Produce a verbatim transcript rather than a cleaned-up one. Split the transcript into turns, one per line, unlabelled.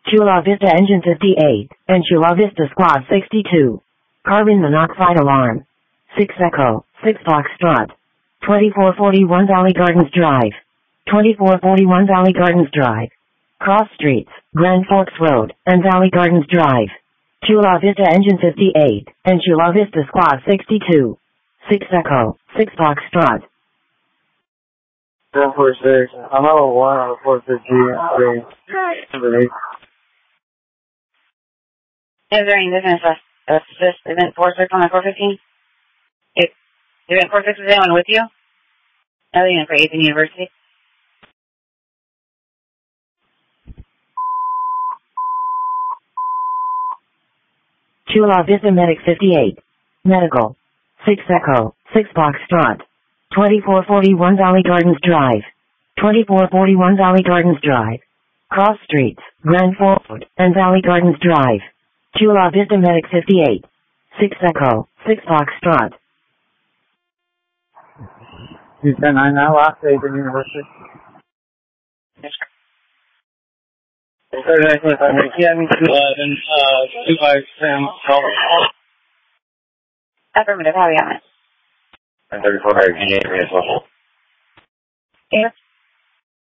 Chula Vista Engine fifty-eight, and Chula Vista Squad sixty-two. Carbon monoxide alarm. six Echo, six Foxtrot. twenty-four forty-one Valley Gardens Drive. twenty-four forty-one Valley Gardens Drive. Cross Streets, Grand Forks Road, and Valley Gardens Drive. Chula Vista Engine fifty-eight, and Chula Vista Squad sixty-two. six Echo, six Foxtrot.
one four six, I'm out of one on four fifty-three.
Is there any business assist event four six on the four fifteen? If event four six is anyone with you? Are you in for Aiken University?
Chula Vista Medic fifty-eight. Medical. six Echo, six Foxtrot. twenty-four forty-one Valley Gardens Drive. twenty-four forty-one Valley Gardens Drive. Cross Streets, Grand Forks Road, and Valley Gardens Drive. Chula Vista Medic fifty-eight. six Echo, six Foxtrot.
two ten nine now, last day at the university.
Yes, sir.
Yeah, I mean, two eleven, uh, two five Sam,
Affirmative, how are you on it?
and thirty-four, I G A as well.
Yes.